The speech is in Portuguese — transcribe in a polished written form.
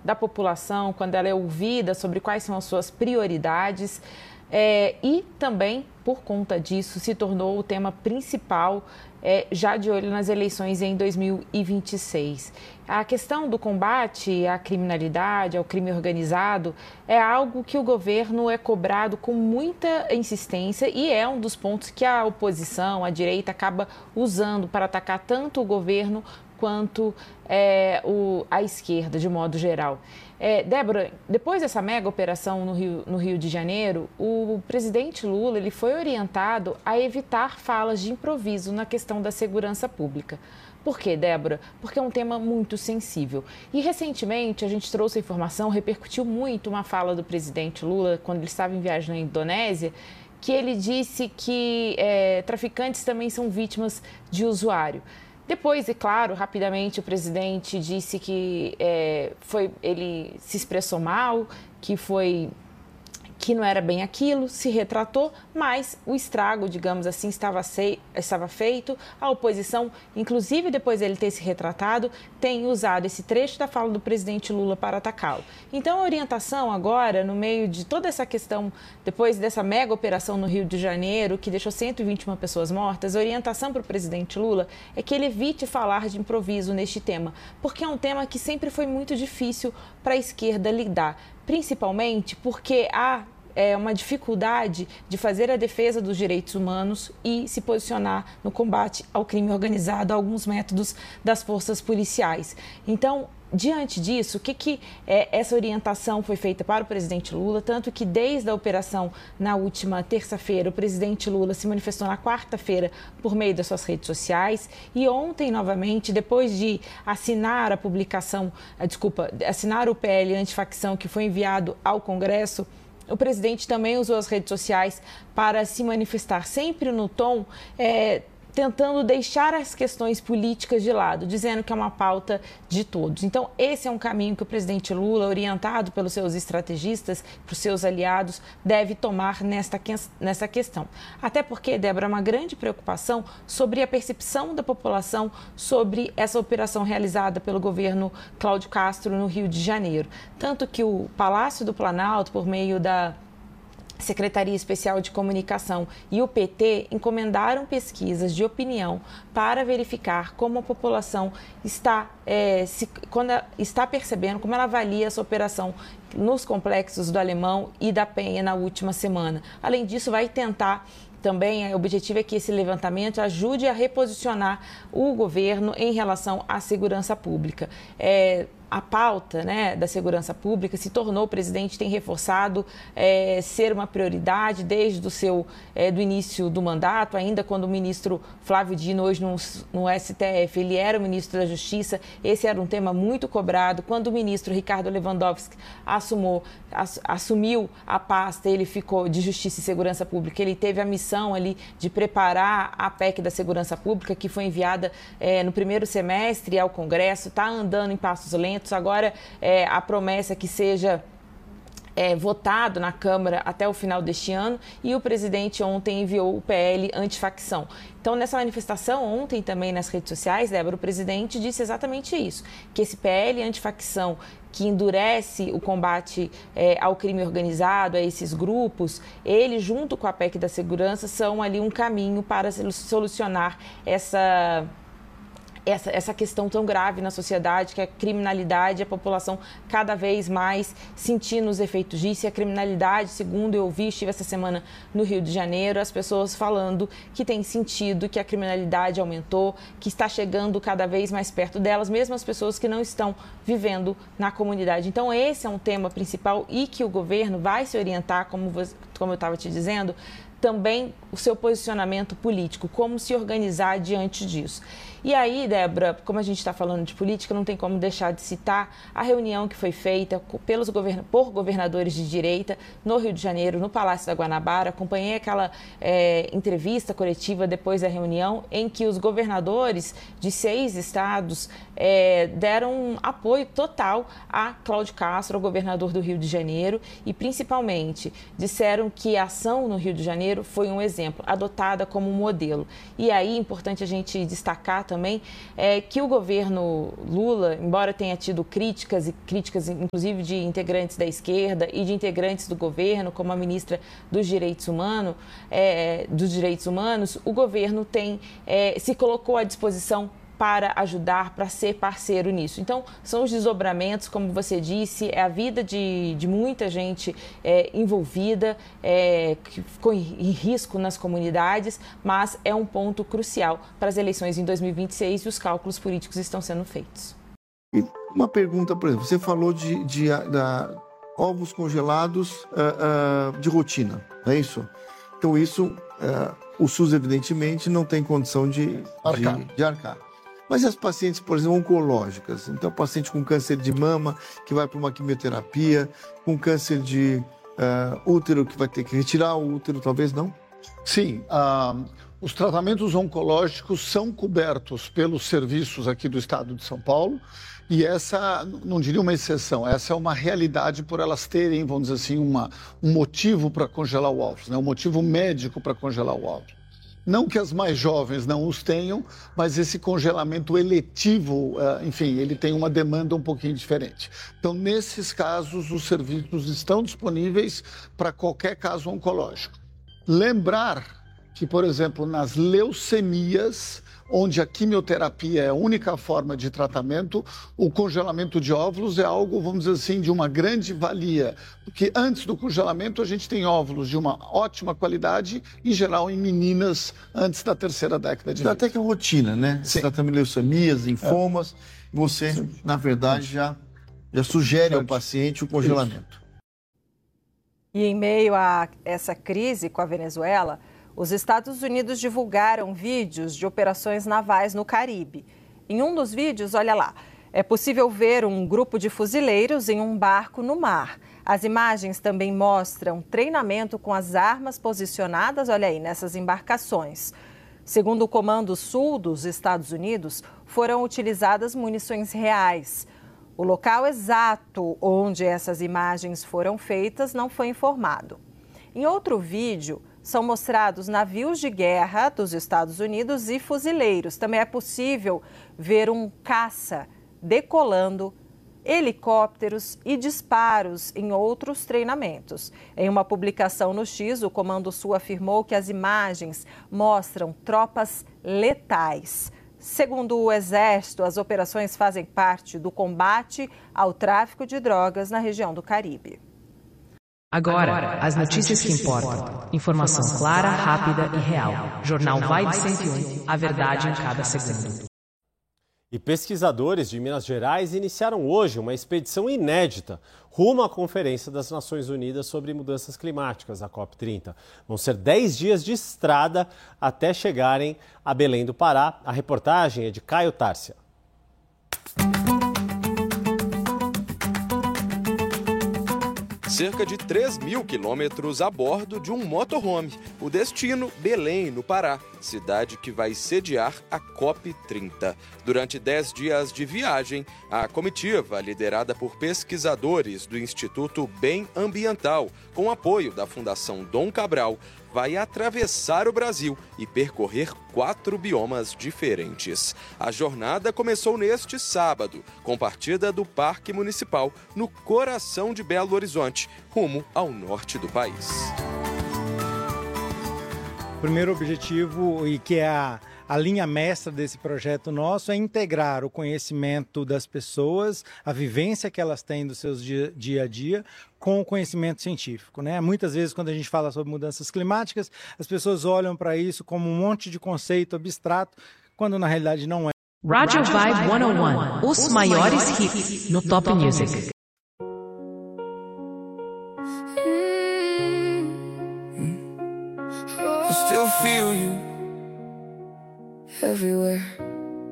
da população, quando ela é ouvida sobre quais são as suas prioridades. E também, por conta disso, se tornou o tema principal, já de olho nas eleições em 2026. A questão do combate à criminalidade, ao crime organizado, é algo que o governo é cobrado com muita insistência e é um dos pontos que a oposição, a direita, acaba usando para atacar tanto o governo quanto a esquerda, de modo geral. Débora, depois dessa mega operação no Rio de Janeiro, o presidente Lula ele foi orientado a evitar falas de improviso na questão da segurança pública. Por quê, Débora? Porque é um tema muito sensível. E recentemente a gente trouxe a informação, repercutiu muito uma fala do presidente Lula quando ele estava em viagem na Indonésia, que ele disse que traficantes também são vítimas de usuário. Depois, é claro, rapidamente o presidente disse que ele se expressou mal, que não era bem aquilo, se retratou, mas o estrago, digamos assim, estava feito. A oposição, inclusive depois dele ter se retratado, tem usado esse trecho da fala do presidente Lula para atacá-lo. Então, a orientação agora, no meio de toda essa questão, depois dessa mega operação no Rio de Janeiro, que deixou 121 pessoas mortas, a orientação para o presidente Lula é que ele evite falar de improviso neste tema, porque é um tema que sempre foi muito difícil para a esquerda lidar, principalmente porque há uma dificuldade de fazer a defesa dos direitos humanos e se posicionar no combate ao crime organizado, a alguns métodos das forças policiais. Então, diante disso, essa orientação foi feita para o presidente Lula, tanto que desde a operação na última terça-feira, o presidente Lula se manifestou na quarta-feira por meio das suas redes sociais e ontem, novamente, depois de assinar assinar o PL antifacção que foi enviado ao Congresso, o presidente também usou as redes sociais para se manifestar sempre no tom tentando deixar as questões políticas de lado, dizendo que é uma pauta de todos. Então, esse é um caminho que o presidente Lula, orientado pelos seus estrategistas, para os seus aliados, deve tomar nessa questão. Até porque, Débora, há uma grande preocupação sobre a percepção da população sobre essa operação realizada pelo governo Cláudio Castro no Rio de Janeiro. Tanto que o Palácio do Planalto, por meio da Secretaria Especial de Comunicação e o PT encomendaram pesquisas de opinião para verificar como a população está percebendo, como ela avalia essa operação nos complexos do Alemão e da Penha na última semana. Além disso, vai tentar também, o objetivo é que esse levantamento ajude a reposicionar o governo em relação à segurança pública. A pauta, né, da segurança pública se tornou, o presidente tem reforçado ser uma prioridade desde do início do mandato, ainda quando o ministro Flávio Dino, hoje no STF, ele era o ministro da Justiça, esse era um tema muito cobrado. Quando o ministro Ricardo Lewandowski assumiu a pasta, ele ficou de Justiça e Segurança Pública, ele teve a missão ali de preparar a PEC da Segurança Pública, que foi enviada no primeiro semestre ao Congresso, está andando em passos lentos. Agora, a promessa é que seja votado na Câmara até o final deste ano e o presidente ontem enviou o PL antifacção. Então, nessa manifestação ontem também nas redes sociais, Débora, o presidente disse exatamente isso, que esse PL antifacção que endurece o combate ao crime organizado, a esses grupos, ele junto com a PEC da segurança são ali um caminho para solucionar essa questão tão grave na sociedade, que é a criminalidade, a população cada vez mais sentindo os efeitos disso. E a criminalidade, segundo eu vi, estive essa semana no Rio de Janeiro, as pessoas falando que tem sentido que a criminalidade aumentou, que está chegando cada vez mais perto delas, mesmo as pessoas que não estão vivendo na comunidade. Então, esse é um tema principal e que o governo vai se orientar, como eu estava te dizendo, também o seu posicionamento político, como se organizar diante disso. E aí, Débora, como a gente está falando de política, não tem como deixar de citar a reunião que foi feita por governadores de direita no Rio de Janeiro, no Palácio da Guanabara. Acompanhei aquela entrevista coletiva depois da reunião, em que os governadores de 6 estados deram um apoio total a Cláudio Castro, o governador do Rio de Janeiro, e principalmente disseram que a ação no Rio de Janeiro foi um exemplo, adotada como modelo. E aí é importante a gente destacar também que o governo Lula, embora tenha tido críticas inclusive de integrantes da esquerda e de integrantes do governo, como a ministra dos Direitos Humanos, o governo se colocou à disposição para ajudar, para ser parceiro nisso. Então, são os desdobramentos, como você disse, é a vida de muita gente envolvida, que ficou em risco nas comunidades, mas é um ponto crucial para as eleições em 2026 e os cálculos políticos estão sendo feitos. E uma pergunta, por exemplo, você falou de ovos congelados de rotina, não é isso? Então, isso, o SUS, evidentemente, não tem condição de arcar. Mas e as pacientes, por exemplo, oncológicas? Então, paciente com câncer de mama, que vai para uma quimioterapia, com câncer de útero, que vai ter que retirar o útero, talvez não? Sim, os tratamentos oncológicos são cobertos pelos serviços aqui do estado de São Paulo, e essa, não diria uma exceção, essa é uma realidade por elas terem, vamos dizer assim, um motivo para congelar o óvulo, né? Um motivo médico para congelar o óvulo. Não que as mais jovens não os tenham, mas esse congelamento eletivo, enfim, ele tem uma demanda um pouquinho diferente. Então, nesses casos, os serviços estão disponíveis para qualquer caso oncológico. Lembrar que, por exemplo, nas leucemias, onde a quimioterapia é a única forma de tratamento, o congelamento de óvulos é algo, vamos dizer assim, de uma grande valia. Porque antes do congelamento a gente tem óvulos de uma ótima qualidade, em geral em meninas antes da terceira década de vida. Até que é rotina, né? Você está também leucemias, linfomas, você, na verdade, já sugere ao paciente o congelamento. E em meio a essa crise com a Venezuela, os Estados Unidos divulgaram vídeos de operações navais no Caribe. Em um dos vídeos, olha lá, é possível ver um grupo de fuzileiros em um barco no mar. As imagens também mostram treinamento com as armas posicionadas, olha aí, nessas embarcações. Segundo o Comando Sul dos Estados Unidos, foram utilizadas munições reais. O local exato onde essas imagens foram feitas não foi informado. Em outro vídeo, são mostrados navios de guerra dos Estados Unidos e fuzileiros. Também é possível ver um caça decolando, helicópteros e disparos em outros treinamentos. Em uma publicação no X, o Comando Sul afirmou que as imagens mostram tropas letais. Segundo o Exército, as operações fazem parte do combate ao tráfico de drogas na região do Caribe. Agora, as notícias que importam. Informação clara, rápida e real. Jornal Vibe 101, a verdade em cada segundo. E pesquisadores de Minas Gerais iniciaram hoje uma expedição inédita rumo à Conferência das Nações Unidas sobre Mudanças Climáticas, a COP30. Vão ser 10 dias de estrada até chegarem a Belém do Pará. A reportagem é de Caio Tárcia. Cerca de 3.000 quilômetros a bordo de um motorhome. O destino, Belém, no Pará, cidade que vai sediar a COP30. Durante 10 dias de viagem, a comitiva, liderada por pesquisadores do Instituto Bem Ambiental, com apoio da Fundação Dom Cabral, vai atravessar o Brasil e percorrer 4 biomas diferentes. A jornada começou neste sábado, com partida do Parque Municipal, no coração de Belo Horizonte, rumo ao norte do país. O primeiro objetivo, e que é a linha mestra desse projeto nosso, é integrar o conhecimento das pessoas, a vivência que elas têm do seu dia a dia, com o conhecimento científico, né? Muitas vezes, quando a gente fala sobre mudanças climáticas, as pessoas olham para isso como um monte de conceito abstrato, quando na realidade não é. Rádio Vibe 101, os maiores hits no Top Music. Still feel you everywhere.